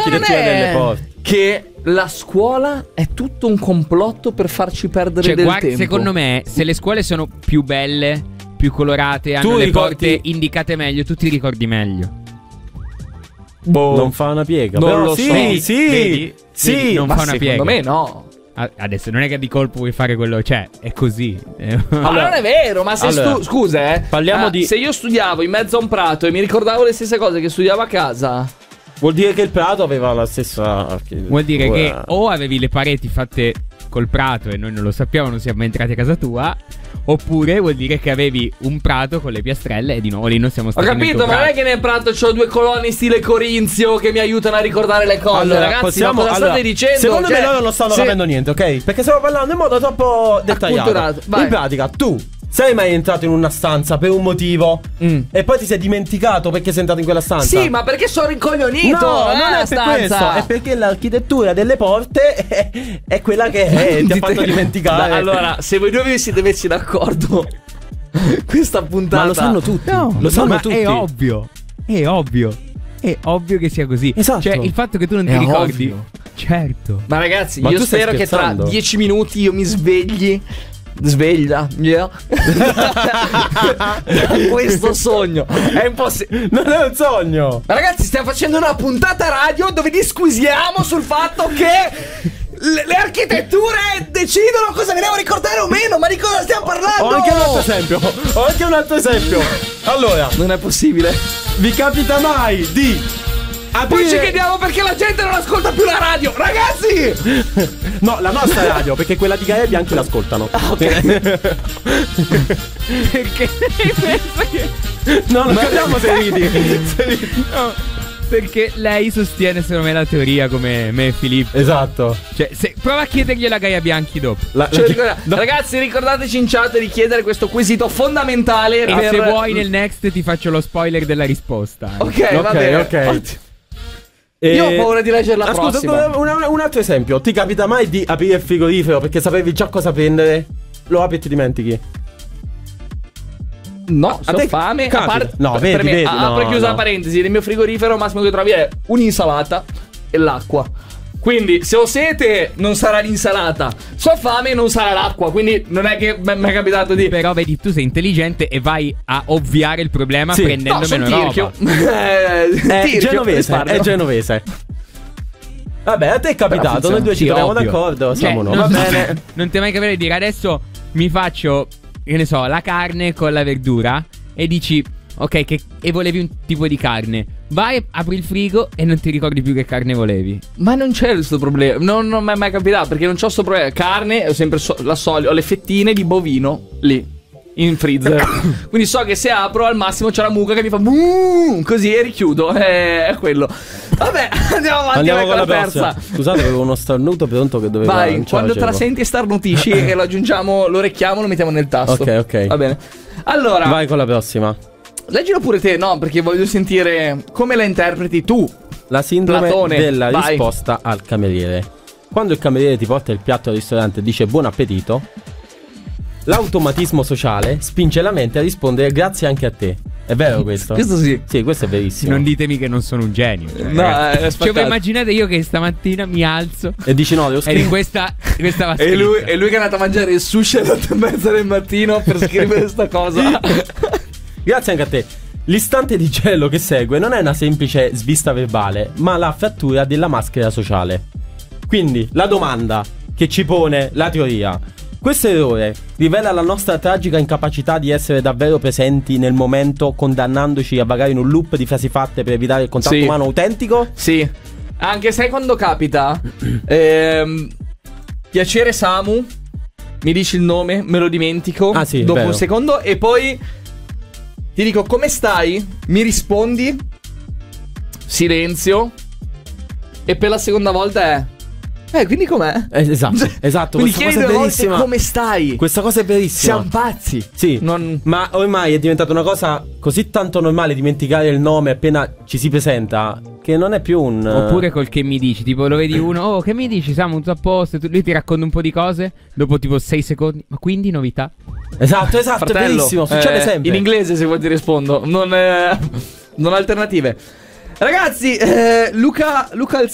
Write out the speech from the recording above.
l'architettura delle porte. Che la scuola è tutto un complotto per farci perdere Cioè, del guarda, tempo. secondo me, se le scuole sono più belle, più colorate, hanno le porte indicate meglio, tu ti ricordi meglio. Boh, Non fa una piega. Non però lo sì, so. sì, Vedi? sì. Vedi? Non ma fa una secondo piega. me no. Adesso non è che di colpo vuoi fare quello, cioè, è così. Ma non è vero, ma se allora, scusa, parliamo di- se io studiavo in mezzo a un prato e mi ricordavo le stesse cose che studiavo a casa. Vuol dire che il prato aveva la stessa. Vuol dire che o avevi le pareti fatte col prato e noi non lo sappiamo, non siamo mai entrati a casa tua, oppure vuol dire che avevi un prato con le piastrelle e di nuovo lì non siamo Ho stati nel capito, tuo ma non prato. è che nel prato c'ho 2 colonne stile corinzio che mi aiutano a ricordare le cose. Allora, Ragazzi, ma cosa state dicendo? Secondo Cioè, me loro non stanno se- capendo niente, ok? Perché stiamo parlando in modo troppo dettagliato. Acculturato, vai. In pratica, tu sei mai entrato in una stanza per un motivo e poi ti sei dimenticato perché sei entrato in quella stanza? Sì, ma perché sono rincoglionito? No, non è per stanza. questo, è perché l'architettura delle porte è quella che è, ti ha fatto dimenticare. Allora, se voi due vi siete messi d'accordo, questa puntata. Ma lo sanno tutti. No, lo sanno ma tutti. è ovvio. È ovvio. È ovvio che sia così. Esatto. Cioè, il fatto che tu non ti È ricordi. ovvio. Certo. Ma ragazzi, Ma io tu stai spero che tra scherzando? 10 minuti io mi svegli. Sveglia, yeah. Questo sogno è impossibile. Non è un sogno. Ma ragazzi, stiamo facendo una puntata radio dove disquisiamo sul fatto che le architetture decidono cosa mi devo ricordare o meno. Ma di cosa stiamo parlando? Ho anche un altro esempio. Allora, Non è possibile. vi capita mai di Poi ci aprire... chiediamo perché la gente non ascolta più la radio. Ragazzi, No, la nostra radio, perché quella di Gaia Bianchi l'ascoltano. Perché penso che. No, non capiamo se ridi. No, perché lei sostiene secondo me la teoria come me e Filippo. Esatto. Cioè, prova a chiedergliela a Gaia Bianchi dopo. No. ragazzi, ricordateci in chat di chiedere questo quesito fondamentale. E per- se vuoi nel next ti faccio lo spoiler della risposta. Ok, va bene. ok. Io ho paura di leggere la Scusa, prossima. un altro esempio. Ti capita mai di aprire il frigorifero perché sapevi già cosa prendere? Lo apri e ti dimentichi? No, A ho te fame. capita? No, vedi, per me, vedi, apro e no, chiusa no. la parentesi. Nel mio frigorifero, il massimo che trovi è un'insalata e l'acqua. Quindi, se ho sete, non sarà l'insalata. Se ho fame, non sarà l'acqua. Quindi, non è che mi è capitato di. Però vedi, tu sei intelligente e vai a ovviare il problema Sì. prendendo No, sono meno tirchio. roba. È Tirchio, genovese, risparmio. è genovese. Vabbè, a te è capitato, Però noi due ci Sì, troviamo ovvio. d'accordo. Cioè, Siamo no. non, Va bene. non ti è mai capitato di dire adesso mi faccio, che ne so, la carne con la verdura e dici ok, e volevi un tipo di carne. Vai, apri il frigo e non ti ricordi più che carne volevi. Ma non c'è questo problema. Non mi è mai capitato perché non c'ho sto problema. Carne, ho sempre la solita. Ho le fettine di bovino lì in freezer. Quindi so che se apro al massimo c'è la mucca che mi fa così e richiudo. È quello. Vabbè, andiamo avanti con la terza. Scusate, avevo uno starnuto pronto che doveva. Vai, non ce quando te la facevo. senti e starnutisci e lo aggiungiamo, lo recchiamo, lo mettiamo nel tasto. Ok. Va bene. Allora, Vai con la prossima. leggilo pure te, no? Perché voglio sentire come la interpreti tu. La sindrome Platone, della vai. risposta al cameriere. Quando il cameriere ti porta il piatto al ristorante e dice buon appetito, l'automatismo sociale spinge la mente a rispondere grazie anche a te. È vero questo? Questo sì. Sì, questo è verissimo. Non ditemi che non sono un genio. No, ragazzi. Cioè, spaccato. immaginate io che stamattina mi alzo E dici no, devo ed in scrivere. questa va E lui, scritta. che è andato a mangiare il sushi alle 8:30 del mattino per scrivere sta cosa. Grazie anche a te. L'istante di gelo che segue non è una semplice svista verbale, ma la frattura della maschera sociale. Quindi, la domanda che ci pone la teoria: questo errore rivela la nostra tragica incapacità di essere davvero presenti nel momento, condannandoci a vagare in un loop di frasi fatte per evitare il contatto Sì. umano autentico? Sì. Anche sai quando capita? Piacere Samu. Mi dici il nome, me lo dimentico. Ah, sì, dopo vero. un secondo. E poi ti dico come stai? Mi rispondi. Silenzio. E per la seconda volta è quindi com'è? Esatto, Quindi questa chiedi cosa è 2 volte verissima. come stai. Questa cosa è verissima. Siamo pazzi. Sì, Non- ma ormai è diventata una cosa così tanto normale dimenticare il nome appena ci si presenta che non è più un... Oppure col che mi dici, tipo lo vedi uno, oh che mi dici, Samu, tutto a posto, lui ti racconta un po' di cose, dopo tipo 6 secondi, ma quindi novità? Esatto, è Fratello, verissimo, succede sempre. in inglese se vuoi ti rispondo. Non alternative. Ragazzi, Luca